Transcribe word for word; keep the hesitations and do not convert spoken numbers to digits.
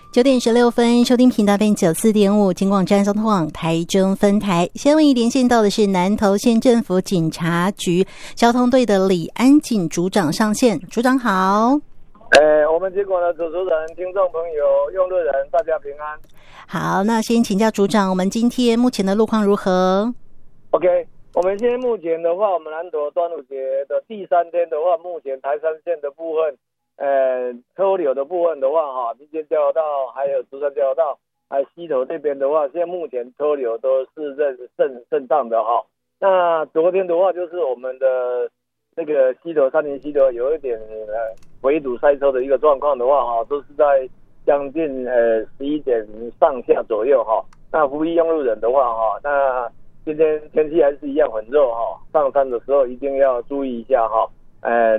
九点十六分，收听频道 F M 九四点五，金广交通网台中分台。先为你连线到的是南投县政府警察局交通队的李安警组长上线，组长好。 呃，我们结果呢，主持人、听众朋友、用路人，大家平安。 好，那先请教组长，我们今天目前的路况如何 ？OK， 我们现在目前的话，我们南投端午节的第三天的话，目前台三线的部分。呃，车流的部分的话，哈，民间交流道还有竹山交流道，还有溪头这边的话，现在目前车流都是正正正常的哈。那昨天的话，就是我们的那个溪头三林溪头有一点呃围堵塞车的一个状况的话，哈，都是在将近呃十一点上下左右哈。那呼吁用路人的话，哈，那今天天气还是一样很热哈，上山的时候一定要注意一下哈，呃。